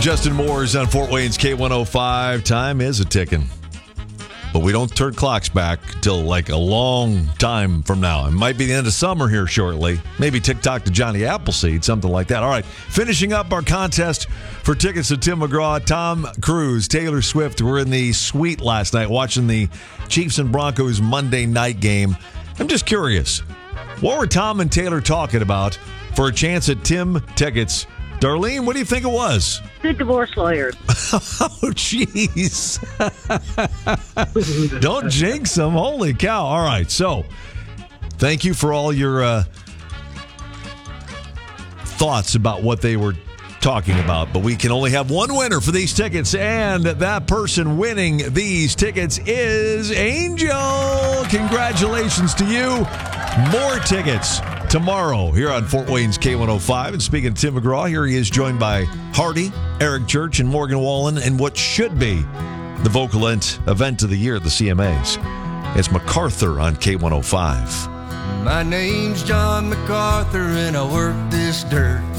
Justin Moore's on Fort Wayne's K105. Time is a ticking. But we don't turn clocks back till like a long time from now. It might be the end of summer here shortly. Maybe TikTok to Johnny Appleseed, something like that. All right, finishing up our contest for tickets to Tim McGraw. Tom Cruise, Taylor Swift were in the suite last night watching the Chiefs and Broncos Monday night game. I'm just curious, what were Tom and Taylor talking about for a chance at Tim tickets? Darlene, what do you think it was? Good divorce lawyers. Oh, jeez. Don't jinx them. Holy cow. All right. So, thank you for all your thoughts about what they were talking about. But we can only have one winner for these tickets. And that person winning these tickets is Angel. Congratulations to you. More tickets tomorrow here on Fort Wayne's K105. And speaking of Tim McGraw, here he is joined by Hardy, Eric Church, and Morgan Wallen, and what should be the vocal event of the year at the CMAs. It's MacArthur on K105. My name's John MacArthur, and I work this dirt.